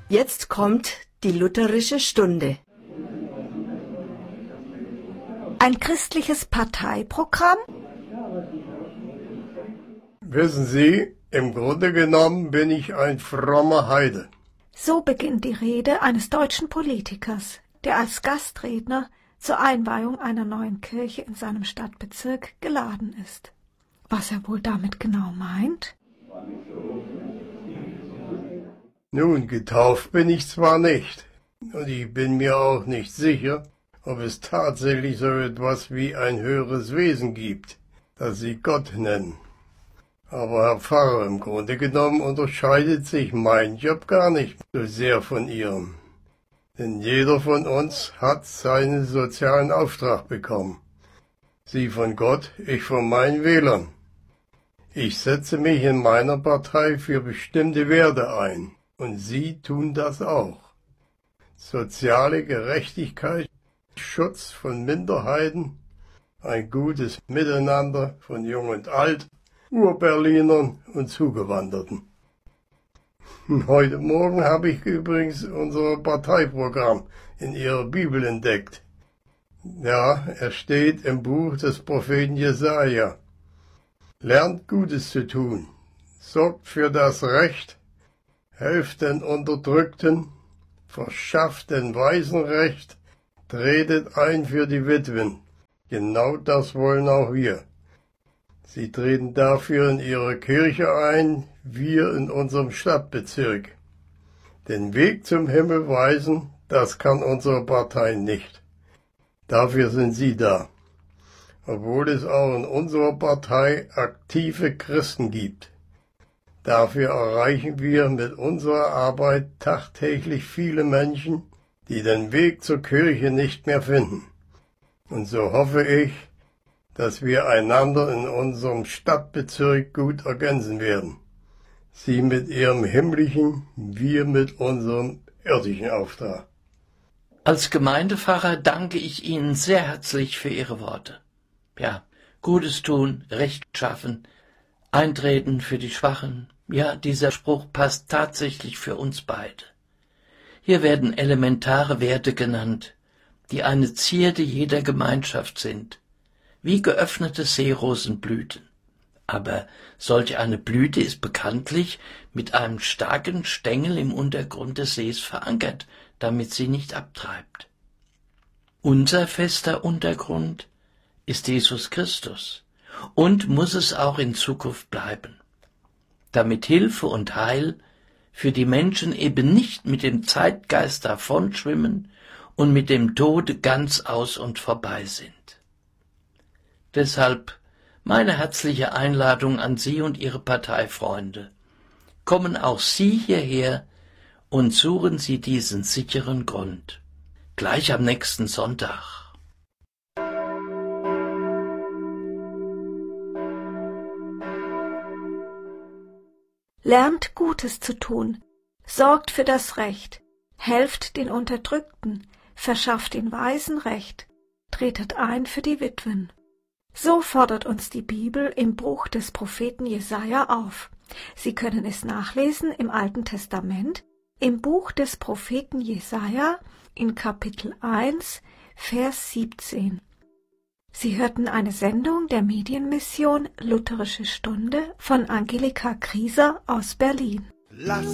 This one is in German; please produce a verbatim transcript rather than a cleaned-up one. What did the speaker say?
Jetzt kommt die lutherische Stunde. Ein christliches Parteiprogramm? Wissen Sie, im Grunde genommen bin ich ein frommer Heide. So beginnt die Rede eines deutschen Politikers, der als Gastredner zur Einweihung einer neuen Kirche in seinem Stadtbezirk geladen ist. Was er wohl damit genau meint? Nun, getauft bin ich zwar nicht, und ich bin mir auch nicht sicher, ob es tatsächlich so etwas wie ein höheres Wesen gibt, das Sie Gott nennen. Aber Herr Pfarrer, im Grunde genommen unterscheidet sich mein Job gar nicht so sehr von Ihrem. Denn jeder von uns hat seinen sozialen Auftrag bekommen. Sie von Gott, ich von meinen Wählern. Ich setze mich in meiner Partei für bestimmte Werte ein, und Sie tun das auch. Soziale Gerechtigkeit, Schutz von Minderheiten, ein gutes Miteinander von Jung und Alt, Urberlinern und Zugewanderten. Heute Morgen habe ich übrigens unser Parteiprogramm in Ihrer Bibel entdeckt. Ja, es steht im Buch des Propheten Jesaja. Lernt Gutes zu tun, sorgt für das Recht, helft den Unterdrückten, verschafft den Waisen Recht, tretet ein für die Witwen. Genau das wollen auch wir. Sie treten dafür in ihre Kirche ein, wir in unserem Stadtbezirk. Den Weg zum Himmel weisen, das kann unsere Partei nicht. Dafür sind Sie da. Obwohl es auch in unserer Partei aktive Christen gibt. Dafür erreichen wir mit unserer Arbeit tagtäglich viele Menschen, die den Weg zur Kirche nicht mehr finden. Und so hoffe ich, dass wir einander in unserem Stadtbezirk gut ergänzen werden. Sie mit ihrem himmlischen, wir mit unserem irdischen Auftrag. Als Gemeindepfarrer danke ich Ihnen sehr herzlich für Ihre Worte. Ja, Gutes tun, Recht schaffen, eintreten für die Schwachen. Ja, dieser Spruch passt tatsächlich für uns beide. Hier werden elementare Werte genannt, die eine Zierde jeder Gemeinschaft sind, wie geöffnete Seerosenblüten. Aber solch eine Blüte ist bekanntlich mit einem starken Stängel im Untergrund des Sees verankert, damit sie nicht abtreibt. Unser fester Untergrund ist Jesus Christus und muss es auch in Zukunft bleiben, damit Hilfe und Heil für die Menschen eben nicht mit dem Zeitgeist davonschwimmen und mit dem Tode ganz aus und vorbei sind. Deshalb meine herzliche Einladung an Sie und Ihre Parteifreunde. Kommen auch Sie hierher und suchen Sie diesen sicheren Grund. Gleich am nächsten Sonntag. Lernt Gutes zu tun, sorgt für das Recht, helft den Unterdrückten, verschafft den Waisen Recht, tretet ein für die Witwen. So fordert uns die Bibel im Buch des Propheten Jesaja auf. Sie können es nachlesen im Alten Testament, im Buch des Propheten Jesaja in Kapitel eins, Vers siebzehn. Sie hörten eine Sendung der Medienmission Lutherische Stunde von Angelika Krieser aus Berlin. Lass